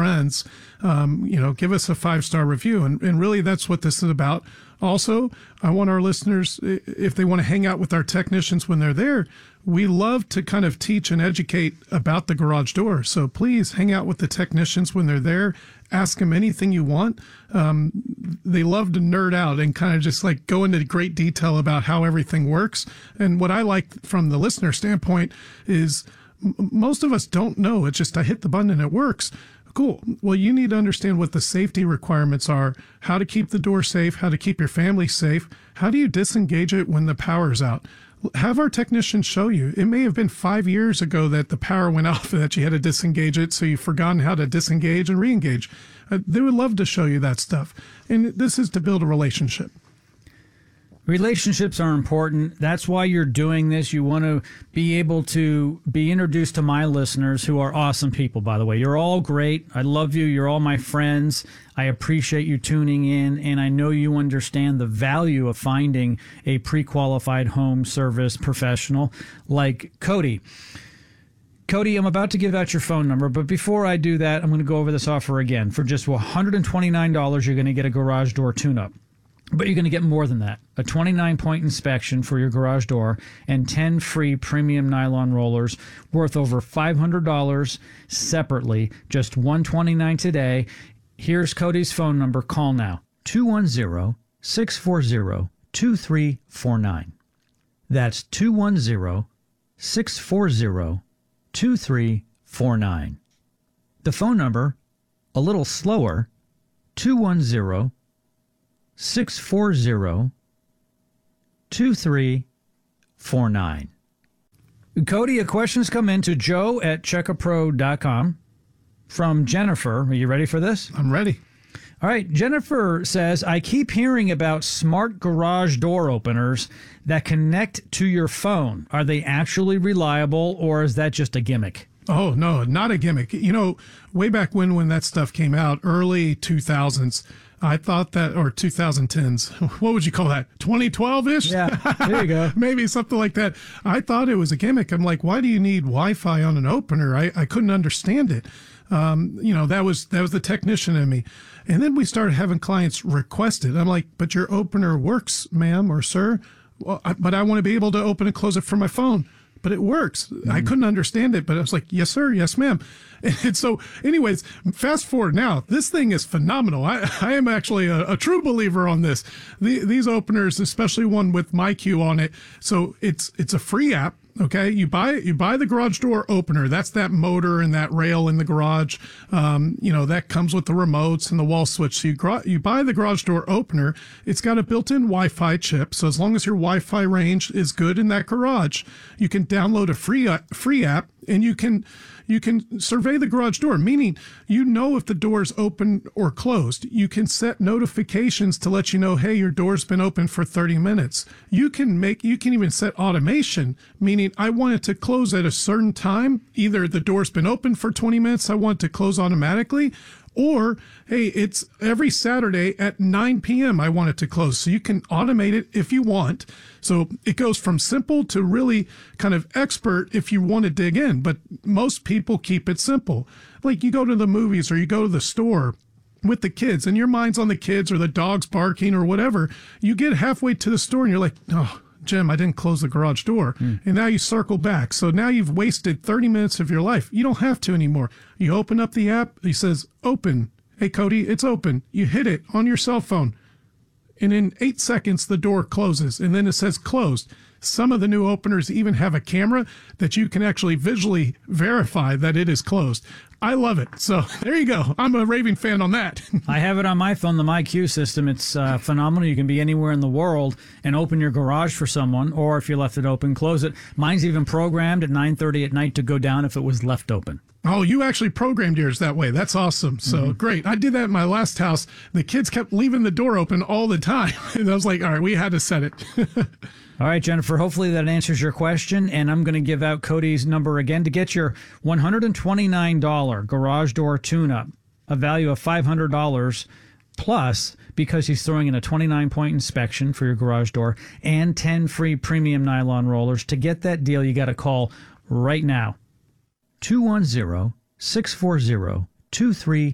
friends. Give us a 5-star review. And really, that's what this is about. Also, I want our listeners, if they want to hang out with our technicians when they're there, we love to kind of teach and educate about the garage door. So please hang out with the technicians when they're there. Ask them anything you want. They love to nerd out and kind of just like go into great detail about how everything works. And what I like from the listener standpoint is most of us don't know. It's just I hit the button and it works. Cool. Well, you need to understand what the safety requirements are, how to keep the door safe, how to keep your family safe. How do you disengage it when the power's out? Have our technicians show you. It may have been 5 years ago that the power went off and that you had to disengage it, so you've forgotten how to disengage and re-engage. They would love to show you that stuff. And this is to build a relationship. Relationships are important. That's why you're doing this. You want to be able to be introduced to my listeners, who are awesome people, by the way. You're all great. I love you. You're all my friends. I appreciate you tuning in, and I know you understand the value of finding a pre-qualified home service professional like Cody. Cody, I'm about to give out your phone number, but before I do that, I'm going to go over this offer again. For just $129, you're going to get a garage door tune-up. But you're going to get more than that. A 29-point inspection for your garage door and 10 free premium nylon rollers worth over $500 separately. Just $129 today. Here's Cody's phone number. Call now. 210-640-2349. That's 210-640-2349. The phone number, a little slower, 210-640-2349. Cody, a question's come in to joe@checkapro.com from Jennifer. Are you ready for this? I'm ready. All right. Jennifer says, I keep hearing about smart garage door openers that connect to your phone. Are they actually reliable, or is that just a gimmick? Oh, no, not a gimmick. Way back when that stuff came out, early 2000s, I thought that, or 2010s, what would you call that? 2012-ish? Yeah, there you go. Maybe something like that. I thought it was a gimmick. I'm like, why do you need Wi-Fi on an opener? I couldn't understand it. That was the technician in me. And then we started having clients request it. I'm like, but your opener works, ma'am or sir. Well, but I want to be able to open and close it from my phone. But it works. Mm-hmm. I couldn't understand it, but I was like, yes, sir. Yes, ma'am. And so anyways, fast forward now, this thing is phenomenal. I am actually a true believer on this. These openers, especially one with MyQ on it. So it's a free app. Okay, you buy the garage door opener. That's that motor and that rail in the garage. That comes with the remotes and the wall switch. So you buy the garage door opener. It's got a built-in Wi-Fi chip. So as long as your Wi-Fi range is good in that garage, you can download a free app, and you can survey the garage door, meaning if the door is open or closed. You can set notifications to let you know, hey, your door's been open for 30 minutes. You can even set automation, meaning I want it to close at a certain time. Either the door's been open for 20 minutes, I want it to close automatically, or, hey, it's every Saturday at 9 p.m. I want it to close. So you can automate it if you want. So it goes from simple to really kind of expert if you want to dig in. But most people keep it simple. Like you go to the movies or you go to the store with the kids and your mind's on the kids or the dog's barking or whatever. You get halfway to the store and you're like, oh, Jim, I didn't close the garage door. And now you circle back. So now you've wasted 30 minutes of your life. You don't have to anymore. You open up the app. He says, open. Hey, Cody, it's open. You hit it on your cell phone. And in 8 seconds, the door closes. And then it says closed. Some of the new openers even have a camera that you can actually visually verify that it is closed. I love it. So there you go. I'm a raving fan on that. I have it on my phone, the MyQ system. It's phenomenal. You can be anywhere in the world and open your garage for someone, or if you left it open, close it. Mine's even programmed at 9:30 at night to go down if it was left open. Oh, you actually programmed yours that way. That's awesome. So great. I did that in my last house. The kids kept leaving the door open all the time. And I was like, all right, we had to set it. All right, Jennifer, hopefully that answers your question. And I'm going to give out Cody's number again to get your $129 garage door tune-up, a value of $500 plus, because he's throwing in a 29-point inspection for your garage door and 10 free premium nylon rollers. To get that deal, you got to call right now. 210-640-2349.